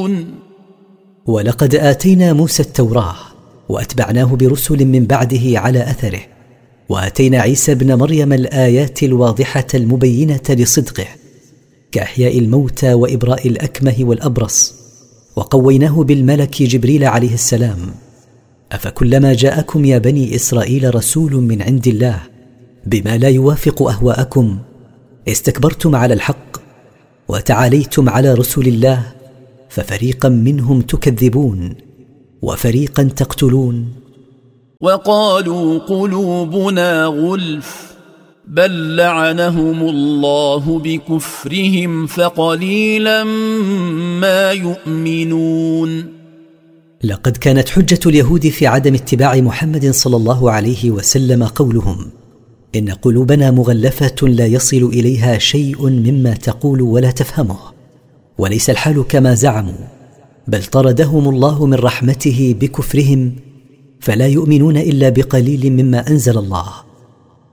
يؤمنون. ولقد آتينا موسى التوراة وأتبعناه برسل من بعده على أثره، وآتينا عيسى ابن مريم الآيات الواضحة المبينة لصدقه، كإحياء الموتى وإبراء الأكمه والأبرص، وقويناه بالملك جبريل عليه السلام. أفكلما جاءكم يا بني إسرائيل رسول من عند الله بما لا يوافق أهواءكم استكبرتم على الحق وتعاليتم على رسل الله، ففريقا منهم تكذبون وفريقا تقتلون. وقالوا قلوبنا غلف بل لعنهم الله بكفرهم فقليلا ما يؤمنون. لقد كانت حجة اليهود في عدم اتباع محمد صلى الله عليه وسلم قولهم: إن قلوبنا مغلفة لا يصل إليها شيء مما تقول ولا تفهمه. وليس الحال كما زعموا، بل طردهم الله من رحمته بكفرهم، فلا يؤمنون إلا بقليل مما أنزل الله.